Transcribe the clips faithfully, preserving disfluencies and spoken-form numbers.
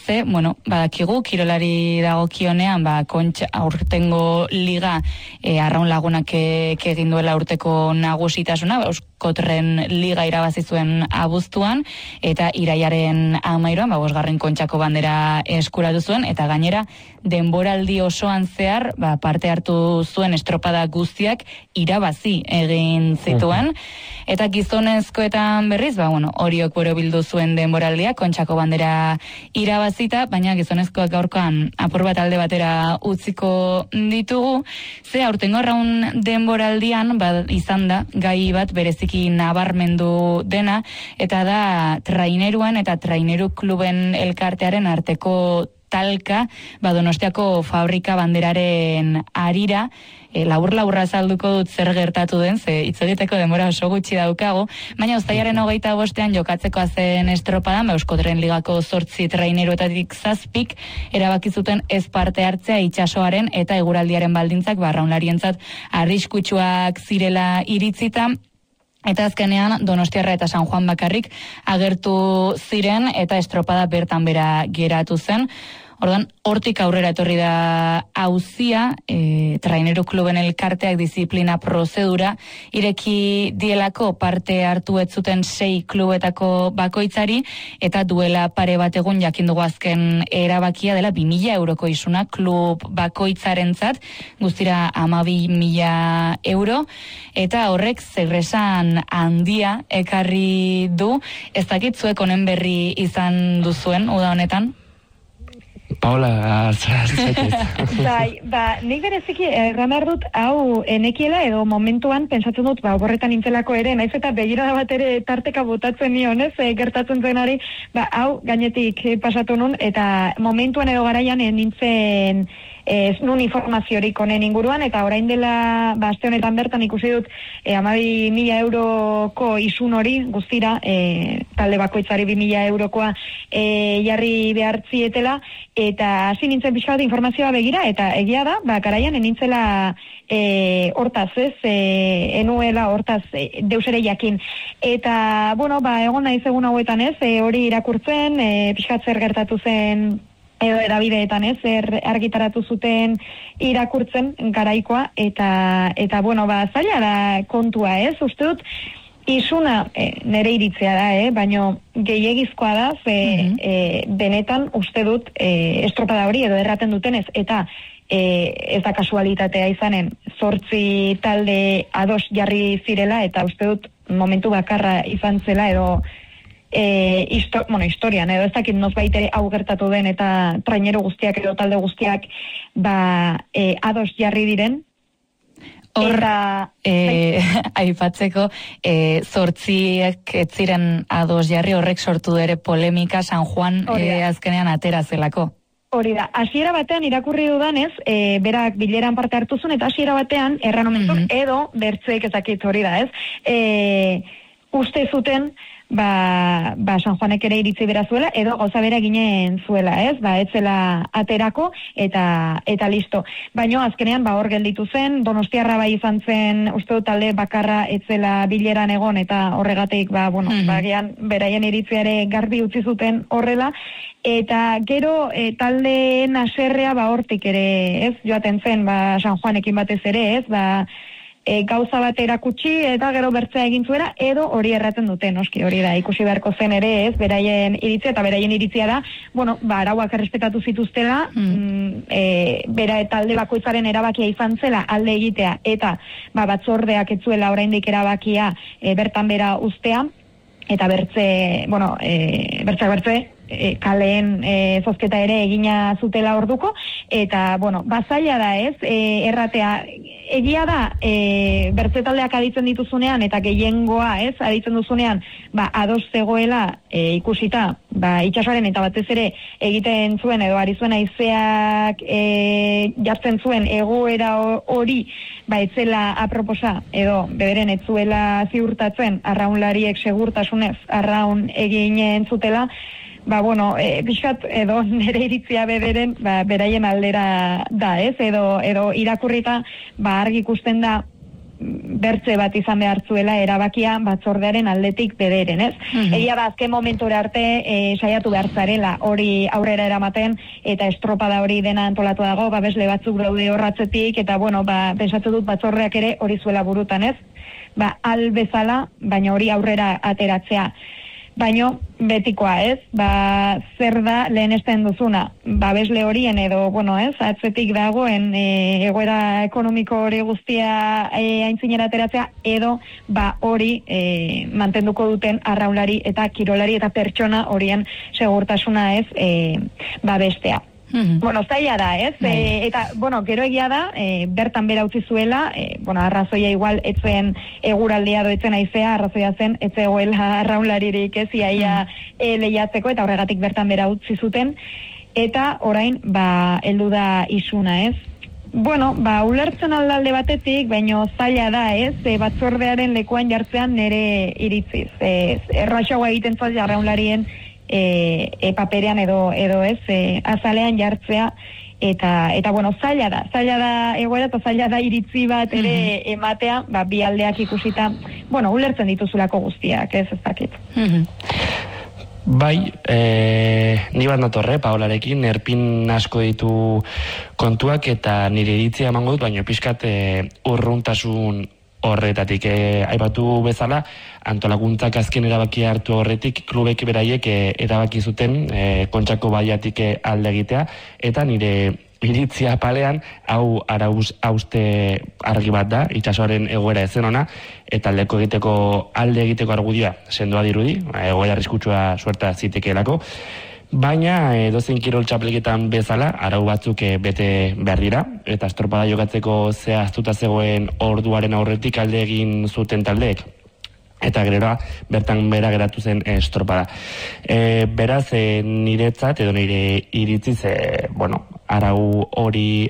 ze, bueno, badakigu, kirolari dagokionean, ba, kontxa, aurtengo liga, e, arraun lagunak egin duela urteko nagusitasuna, ba, Euskotren liga irabazi zuen abuztuan, eta iraiaren amairuan, ba, bosgarren kontxako bandera eskuratu zuen, eta gainera, denboraldi osoan zehar, ba, parte hartu zuen estropada guztiak irabazi egin zituen, eta gizonezkoetan berriz, ba, bueno, Oriok borobildu zuen denboraldia, kontxako bandera irabazita, baina gizonezkoak gaurkoan apur bat alde batera utziko ditugu, ze aurtengo arraun denboraldian, ba, izan da, gai bat bereziki nabarmendu dena, eta da traineruan eta traineru kluben elkartearen arteko talka, ba, Donostiako fabrika banderaren arira, e, labur-laburra azalduko dut zer gertatu den, ze hitz egiteko denbora oso gutxi daukago, baina uztailaren hogeita bostean jokatzeko zen estropadan, ba, Euskotren ligako zortzi traineruetatik zazpik, erabaki zuten ez parte hartzea itsasoaren eta eguraldiaren baldintzak barraunlarientzat arriskutsuak zirela iritzita, eta azkenean Donostiarra eta San Juan bakarrik agertu ziren eta estropada bertan bera geratu zen. Ordan, hortik aurrera etorri da auzia, e, traineru kluben elkarteak disiplina prozedura, ireki dielako parte hartu ez zuten sei klubetako bakoitzari, eta duela pare bat egun jakin dugu azken erabakia dela bi mila euroko isuna klub bakoitzarentzat, guztira hamabi mila euro, eta horrek zegresan handia ekarri du, ez dakit zuek honen berri izan duzuen, uda honetan? Paola, zaitez. Bai, ba, nik bereziki erran behar dut, hau enekiela edo momentuan pentsatzen dut, ba, borretan nintzelako ere, naiz eta begirada bat ere tarteka botatzen nion, ez, e, gertatzen zenari, ba, hau gainetik pasatu nun, eta momentuan edo garaian e, nintzen ez nun informaziorik honen inguruan, eta orain dela, ba, aste honetan bertan ikusi dut, e, hamabi mila euroko isun hori, guztira, e, talde bakoitzari bi mila eurokoa e, jarri behartzietela, eta hasi nintzen pixka bat informazioa begira, eta egia da, ba, garaian enintzela e, hortaz, ez, e, enuela hortaz e, deus ere jakin. Eta, bueno, ba, egon naiz egun hauetan, ez, e, hori irakurtzen, e, pixka zer gertatu zen edo erabideetan, ez, er, argitaratu zuten irakurtzen garaikoa, eta, eta bueno, ba, zaila da kontua, ez, uste dut, isuna e, nere iritzea da, eh, baino gehiegizkoa da, ze mm-hmm. e, benetan uste dut e, estropada hori edo erraten dutenez, eta e, ez da kasualitatea izanen, zortzi talde ados jarri zirela, eta uste dut momentu bakarra izan zela, edo E, histo, bueno, historian, edo ez dakit nozbait ere hau gertatu den, eta traineru guztiak edo talde guztiak ba, e, ados jarri diren. Hor, e, aipatzeko, e, zortziek ez ziren ados jarri, horrek sortu ere polemika San Juan e, azkenean atera zelako. Hori da, hasiera batean irakurri dudanez, e, berak bileran parte hartu zuen, eta hasiera batean erran omentzun, mm-hmm. edo bertzeek ezakit hori da, ez? E, uste zuten, ba, ba San Juanek ere iritzi bera zuela, edo gauza bera ginen zuela, ez? Ba, etzela aterako, eta eta listo. Baino azkenean, ba, hor gelditu zen, Donostiarra bai izan zen, uste dut talde bakarra etzela bileran egon, eta horregatik, ba, bueno, mm-hmm. bagian, beraien iritziare garbi utzi zuten horrela, eta gero e, talde naserrea, ba, hortik ere, ez? Joaten zen, ba, San Juanekin batez ere, ez? Ba, E, gauza bat erakutsi eta gero bertzea egin zuera, edo hori erraten dute, noski, hori da, ikusi beharko zen ere, ez, beraien iritzia, eta beraien iritzia da, bueno, ba, arauak errespetatu zituztela, mm. e, bera talde bakoitzaren erabakia izan zela alde egitea, eta ba, batzordeak etzuela oraindik erabakia e, bertan bera ustea, eta bertze, bueno, e, bertze, bertze, E, kaleen e, zozketa ere egina zutela orduko, eta, bueno, bazaila da, ez, e, erratea, egia da, e, bertze taldeak aditzen dituzunean, eta gehiengoa, ez, aditzen duzunean, ba, ados zegoela e, ikusita, ba, itxasoaren eta batez ere egiten zuen, edo ari zuen haizeak e, jartzen zuen egoera hori, ba, etzela aproposa, edo, beberen etzuela ziurtatzen, arraunlariek segurtasunez, arraun eginen zutela, ba, bueno, e, pixkat, edo nire iritzia bederen, ba, beraien aldera da, ez? Edo, edo irakurrita, ba, argi ikusten da, bertze bat izan behar zuela erabakia batzordearen aldetik bederen, ez? Mm-hmm. Egia da, azken momentura arte e, saiatu behar zarela hori aurrera eramaten, eta estropada hori dena antolatu dago, babesle batzuk daude horratzetik, eta bueno, ba, pensatu dut batzordeak ere hori zuela burutan, ez? Ba, al bezala, baina hori aurrera ateratzea. Baino, betikoa, ez? Ba, zer da lehenesten duzuna? Babesle horien edo, bueno, ez? Atzetik dagoen e, egoera ekonomiko hori guztia e, aintzinera ateratzea, edo, ba, hori e, mantenduko duten arraunlari eta kirolari eta pertsona horien segurtasuna, ez? E, babestea. Mm-hmm. Bueno, zaila da, ez? E, eta, bueno, gero egia da, e, bertan bera utzi zuela, e, bueno, arrazoia igual etzen eguraldia doetzen aizea, arrazoia zen, etzegoela arraunlaririk, ez, iaia e, lehiatzeko, eta horregatik bertan bera utzi zuten, eta orain, ba, heldu da isuna, ez? Bueno, ba, ulertzen aldalde batetik, baino zaila da, ez? E, batzordearen lekuan jartzean nere iritziz. E, erraxagoa egiten zaila arraunlarien E, e paperean edo edo ez e, azalean jartzea eta eta bueno, zaila da zaila da egoera eta zaila da iritzi bat ere mm-hmm. ematea, ba, bi aldeak ikusita, bueno, ulertzen dituzulako guztiak, ez ez dakit. Mm-hmm. Bai, e, ni bat natorre, Paolarekin, erpin asko ditu kontuak eta nire iritzia emango dut, baina pixkat e, urruntasun horretatik, e, aipatu bezala, antolakuntzak azken erabakia hartu horretik, klubek beraiek e, erabaki zuten e, Kontxako baiatik alde egitea, eta nire iritzia palean, hau arauz hauste argi bat da, itsasoaren egoera ezen ona, eta aldeko egiteko alde egiteko argudioa sendoa dirudi, egoera arriskutsua suerta zitekeelako, baina edozein kirol txapelketan bezala, arau batzuk e, bete behar dira, eta estropada jokatzeko zehaztuta zegoen orduaren aurretik alde egin zuten taldeek, eta geroa bertan bera geratu zen estropada. E, beraz, e, niretzat edo nire iritziz, e, bueno, arau hori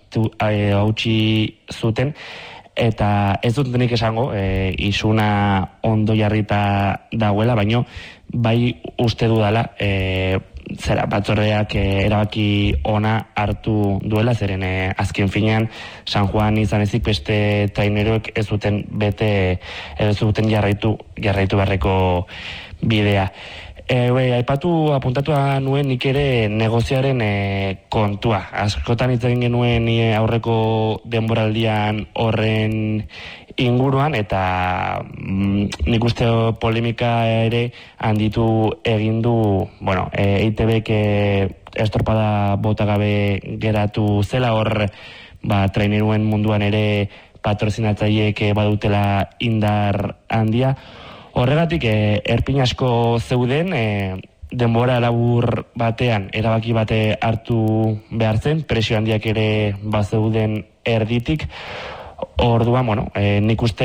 hautsi zuten, eta ez dut denik esango, e, isuna ondo jarrita dagoela, baino bai uste dudala, e, zera, batzordeak e, erabaki ona hartu duela, zeren e, azken finean San Juan izan ezik beste traineroek ez zuten bete, ez zuten jarraitu, jarraitu beharreko bidea. E, we, aipatu, apuntatua nuen nik ere negozioaren e, kontua. Askotan hitz egin genuen e, aurreko denboraldian horren inguruan, eta mm, nik uste polemika ere handitu egin du, bueno, e, E I T Bek e, estropada bota gabe geratu zela, hor ba, traineruen munduan ere patrozinatzaileek e, badutela indar handia. Horregatik, e, erpin asko zeuden, e, denbora labur batean erabaki bate hartu behar zen, presio handiak ere bazeuden erditik. Orduan, bueno, e, nik uste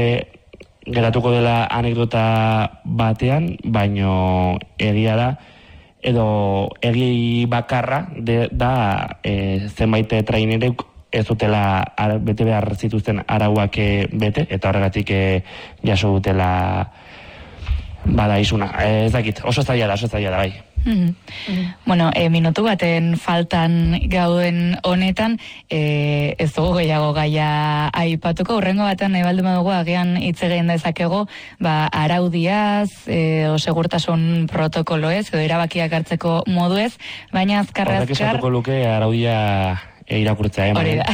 geratuko dela anekdota batean, baino egia da, edo egi bakarra de, da e, zenbait trainerek ez dutela ar, bete behar zituzten arauak e, bete, eta horregatik e, jaso dutela bada izuna. E, ez dakit, oso zaila da, oso zaila da, bai. Mm-hmm. Mm-hmm. Bueno, e, minutu baten faltan gauden honetan, e, ez dugu gehiago gaia aipatuko, urrengo batean nahi baldu dugu agian hitz egin dezakego, ba, araudiaz, e, o segurtasun protokoloez, edo erabakiak hartzeko moduez, baina azkarra azkar... Horrek esatuko luke araudia... E, irakurtzea, eh? Hori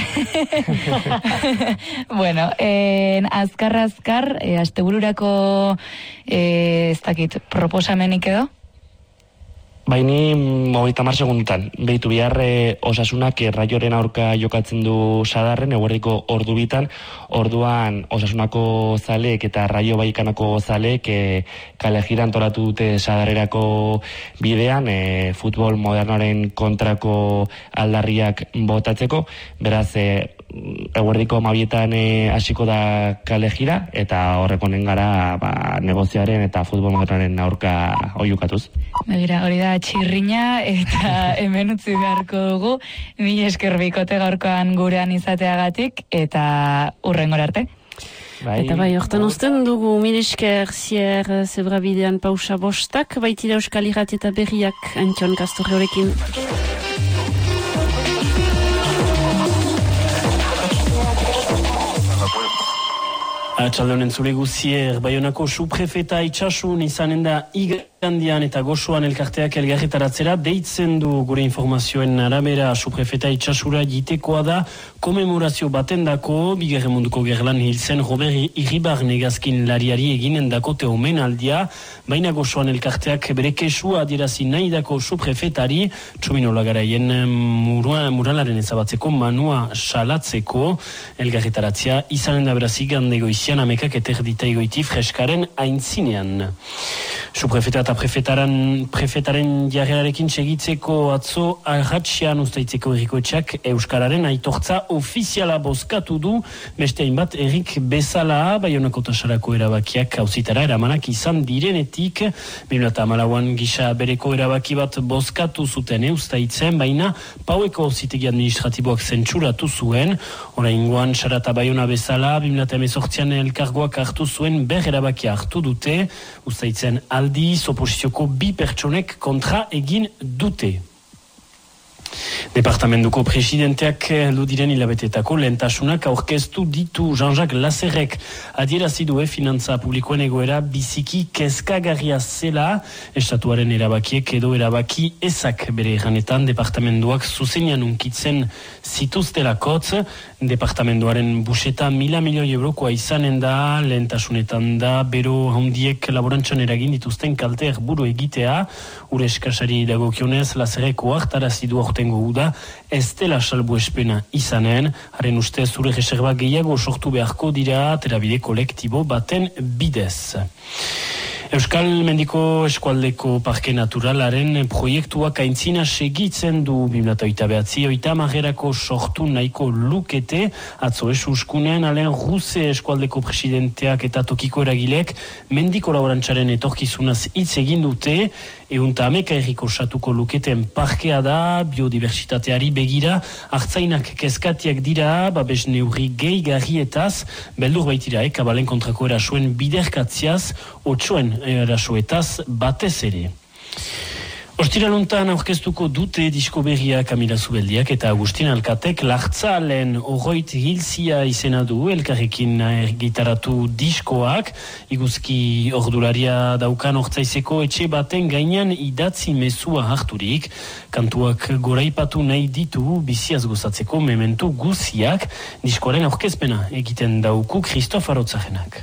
da. Bueno, eh, azkar azkar, eh, astebururako eh, ez dakit, proposamenik edo? Baini hogeita hamar segundutan. Behitu bihar e, Osasunak Raioren aurka jokatzen du Sadarren, eguerdiko ordu bitan, orduan Osasunako zaleek eta Raio Baikanako zaleek e, kale jira antolatu dute Sadarrerako bidean, e, futbol modernoaren kontrako aldarriak botatzeko, beraz, e, eguerdiko amabietan e, hasiko da kale jira, eta horrekonen gara ba, negozioaren eta futbol modernoaren aurka oiukatuz. Begira, hori da txirrina, eta hemen utzi beharko dugu, mila esker bikote gaurkoan gurean izateagatik, eta urrengora arte. Bai. Eta bai, hortan osten dugu mila esker zier zebrabidean pausa bostak, baitira Euskal Irrati eta berriak Antxon Kastorre horrekin. Arratsaldeon zure guzier, Baionako suprefeta itxasun izanen da igandian eta gozoan elkarteak elgarretaratzera deitzen du gure informazioen arabera suprefeta itxasura jitekoa da komemorazio baten dako Bigarren Munduko Gerlan hil zen Robert Irribar negazkin lariari eginen dakote omenaldia, baina gozoan elkarteak bere kesua adierazi nahi dako suprefetari Txominola garaien murua, muralaren ezabatzeko manua salatzeko elgarretaratzea izanen da beraz igande goizian amekak eterdita egoiti freskaren aintzinean. Suprefeta eta prefetaren, prefetaren jarrerarekin segitzeko atzo arratxian ustaitzeko errikoetxeak Euskararen aitortza ofiziala bozkatu du, beste hainbat errik bezala Baionako tasarako erabakiak auzitara eramanak izan direnetik, bi mila hamalauan gisa bereko erabaki bat bozkatu zuten eustaitzen, baina paueko auzitegi administratiboak zentsuratu zuen, oraingoan sarata Baiona bezala, bi mila hemezortzian elkargoak hartu zuen ber erabakia hartu dute, ustaitzen aldiz oposizioko bi pertsonek kontra egin dute. Departamentuko presidenteak heldu diren hilabetetako lehentasunak aurkeztu ditu. Jean-Jacques Lasserrek adierazi du finantza publikoen egoera biziki kezkagarria zela, estatuaren erabakiek edo erabaki ezak bere erranetan departamentuak zuzenean unkitzen zituztelakotz. Departamentuaren buseta mila milioi eurokoa izanen da, lehentasunetan da bero handiek laborantzan eragin dituzten kalteak buru egitea. Ure eskasari dagokionez Lasserrek oartarazi du aurtengo uda ez dela salbuespena izanen, haren uste zure reserva gehiago sortu beharko dira terabide kolektibo baten bidez. Euskal Mendiko Eskualdeko Parke Naturalaren proiektuak aintzina segitzen du bi mila hogeita bederatzi hogeita hamarerako sortu nahiko lukete, atzo esuskunean Alain Ruse Eskualdeko presidenteak eta tokiko eragilek mendiko laborantzaren etorkizunaz hitz egin dute, ehunta hameka herriko osatuko luketen parkea da, biodiversitateari begira, hartzainak kezkatiak dira, babes neurri gehigarrietaz, beldur baitira, eh, kabalen kontrako erasoen biderkatziaz, otsoen erasoetaz batez ere. Ostiraluntan aurkeztuko dute disko berria Kamila Zubeldiak eta Agustin Alkatek Lartzalen Oroit Hilzia izena du elkarrekin gitaratu diskoak, iguzki ordularia daukan ortzaizeko etxe baten gainean idatzi mezua harturik, kantuak goraipatu nahi ditu biziaz gozatzeko mementu guziak, diskoaren aurkezpena egiten dauku Christoph Arotzarenak.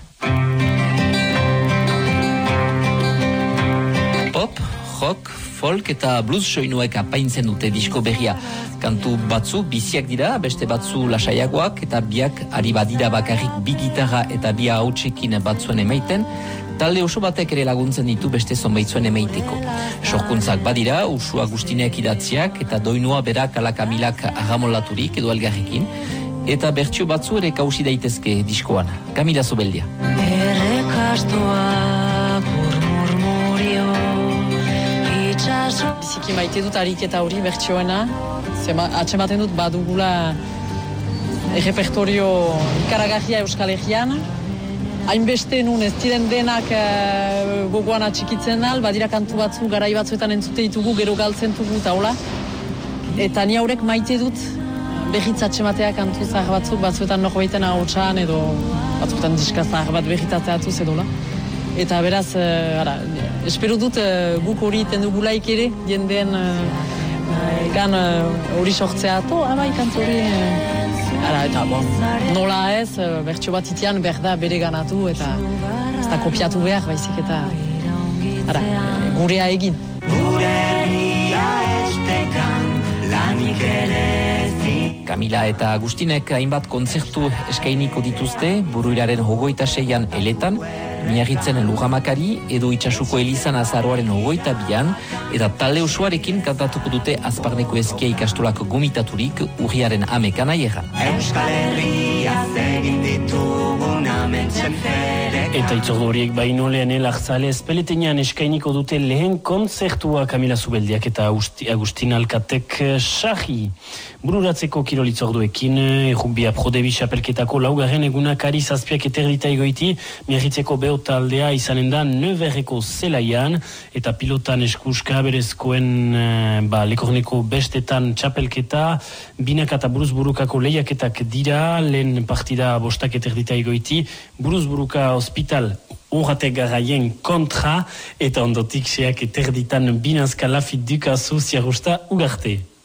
Pop, rock, folk eta blues soinuek apaintzen dute disko berria. Kantu batzu biziak dira, beste batzu lasaiagoak eta biak ari badira bakarrik bi gitarra eta bi hautsekin batzuen emaiten, talde oso batek ere laguntzen ditu beste zonbaitzuen emaiteko. Sorkuntzak badira, Usu Agustinek idatziak eta doinua berak ala Kamilak agamolaturik edo algarrekin, eta bertsio batzu ere kausi daitezke diskoan. Kamila Zubeldia. Biziki maite dut ariketa hori bertsioena, atxematen dut badugula errepertorio ikaragarria Euskal Herrian, hainbeste nun ez diren denak uh, gogoan atxikitzen al, badira kantu batzu garai batzuetan entzute ditugu, gero galtzen dugu eta hola, eta ni haurek maite dut berritz atxematea kantu zahar batzuk, batzuetan norbaiten ahotsan edo batzuetan diska zahar bat berritatzeatuz edo hola. Eta beraz, uh, ara, espero dut uh, guk hori iten dugulaik ere, jendeen uh, egan hori uh, sortzea ato, abai kantz hori, uh, ara, eta bon, nola ez, uh, bertso bat itian berda bere ganatu, eta ez da kopiatu behar, baizik eta, ara, gurea egin. Kamila eta Agustinek hainbat kontzertu eskainiko dituzte, buruiraren hogeita seian eletan, Miarritzen Lugamakari edo Itxasuko Elizan azaroaren hogeita bian, eta talde osoarekin kantatuko dute Azparneko Eskia ikastolak gomitaturik urriaren hamekan aieran. Eta itzordu horiek baino lehen Lartzale espeletenean eskainiko dute lehen kontzertua Kamila Zubeldiak eta Agustin Alkatek sahi. Bururatzeko kirol itzorduekin, errugbia prodebi xapelketako laugarren egunak ari zazpiak eterdita egoiti, miarritzeko beotaldea izanen da Neuverreko zelaian, eta pilotan eskuska berezkoen ba, lekorneko bestetan txapelketa, binak eta buruzburukako lehiaketak dira, lehen partida bostak eterdita egoiti, buruzburuka hospital urratek garaien kontra, eta ondotik seak eterditan binazka lafit dukazu ziarusta ugarte.